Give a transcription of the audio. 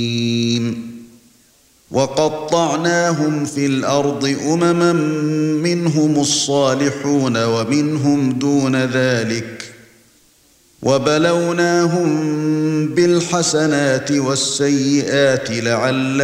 وقطعناهم في الأرض أمما منهم الصالحون ومنهم دون ذلك وبلوناهم بالحسنات والسيئات لعلهم